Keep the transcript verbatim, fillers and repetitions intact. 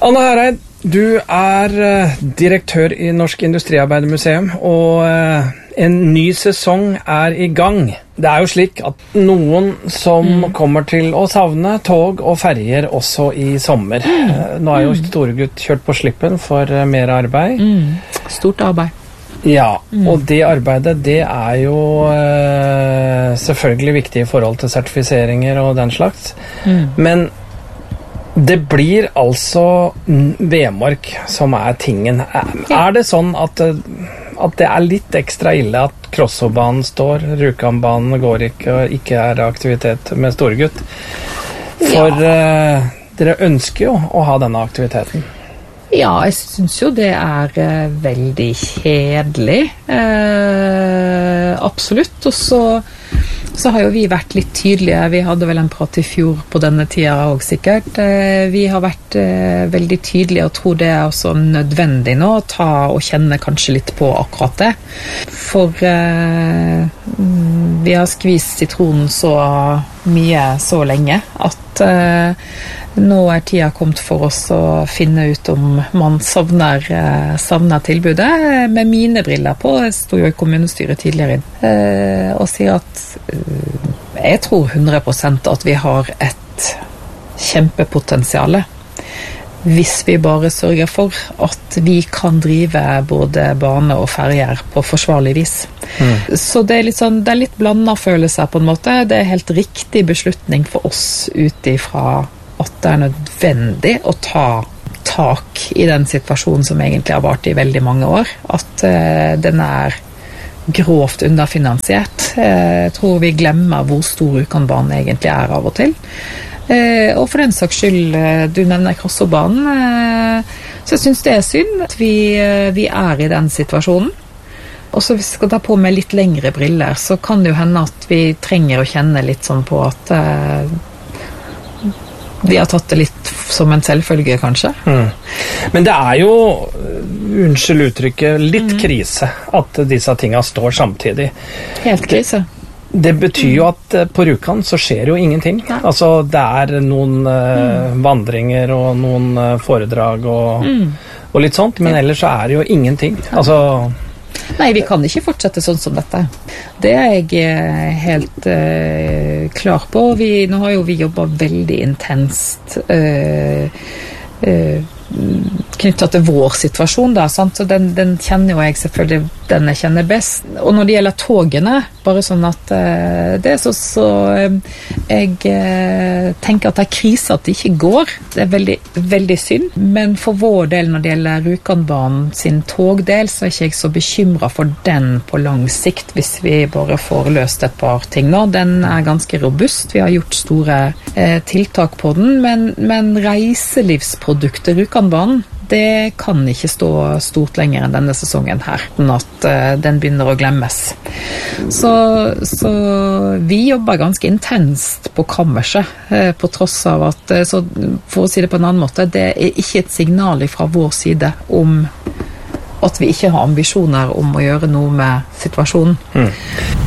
Anne Hereid, du er direktør i Norsk Industriarbeidermuseum, og en ny sesong er i gang. Det er jo slik at noen som mm. kommer til å savne tog og ferger også i sommer. Mm. Nå er jo Storegutt kjørt på slippen for mer arbeid. Mm. Stort arbeid. Ja, mm. og det arbeidet, det er jo eh, selvfølgelig viktig i forhold til sertifiseringer og den slags. Mm. Men det blir altså Vemork som er tingen. Er, er det sånn at, at det er litt ekstra ille at Krossobanen står, Rjukanbanen går ikke, og ikke er aktivitet med Storegutt? For ja. eh, dere ønsker jo å ha denne aktiviteten. Ja, jeg synes jo det er eh, veldig kjedelig. Eh, absolutt. Og så, så har jo vi vært litt tydelige. Vi hadde vel en prat i fjor på denne tida også sikkert. Eh, vi har vært eh, veldig tydelige og tror det er også nødvendig nå å ta og kjenne kanskje litt på akkurat det. For eh, vi har skvist sitronen så mye så lenge at eh, nå er tida kommet for oss å finne ut om man savner, eh, savner tilbudet. Med mine briller på, jeg stod jo i kommunestyret tidligere inn, eh, og sier at eh, jeg tror hundre prosent at vi har et kjempepotensiale. Hvis vi bare sørger for at vi kan drive både bane og ferger på forsvarlig vis. Mm. Så det er litt sånn, det er litt blandet følelser på en måte. Det er helt riktig beslutning for oss ut ifra at det er nødvendig å ta tak i den situasjonen som egentlig har vart i veldig mange år. At uh, den er grovt underfinansiert. Uh, jeg tror vi glemmer hvor stor Rjukanbanen egentlig er av og til. Uh, og for den saks skyld, uh, du nevner Krossobanen, uh, så jeg synes det er synd at vi, uh, vi er i den situasjonen. Og så hvis vi skal ta på med litt lengre briller, så kan det jo hende at vi trenger å kjenne litt sånn på at uh, vi har tatt det litt som en selvfølge, kanskje. Mm. Men det er jo, unnskyld uttrykket, litt mm. krise at disse tingene står samtidig. Helt krise. Det, det betyr jo at på Rjukan så skjer jo ingenting. Ja. Altså, det er noen uh, mm. vandringer og noen uh, foredrag og, mm. og litt sånt, men ja. ellers så er det jo ingenting. Ja. Altså... Nei, vi kan ikke fortsette sånn som dette. Det er jeg helt uh, klar på. Vi, nå har jo vi jobbet veldig intenst uh, uh, knyttet til vår situasjon da, sant? Så den, den kjenner jo jeg selvfølgelig, den jeg kjenner best. Og når det gjelder togene, bare sånn at uh, det er så, så uh, jeg uh, tenker at det er krise at det ikke går. Det er veldig, veldig synd. Men for vår del, når det gjelder Rjukanbanen sin togdel, så er ikke jeg så bekymret for den på lang sikt, hvis vi bare får løst et par ting nå. Den er ganske robust. Vi har gjort store uh, tiltak på den, men, men reiselivsprodukter Rjukanbanen, det kan ikke stå stort lenger enn denne sesongen her, enn at uh, den begynner å glemmes. Så, så vi jobber ganske intenst på kammerset, uh, på tross av at, uh, så for å si det på en annen måte, det er ikke et signal fra vår side om at vi ikke har ambisjoner om å gjøre noe med situasjonen. Mm.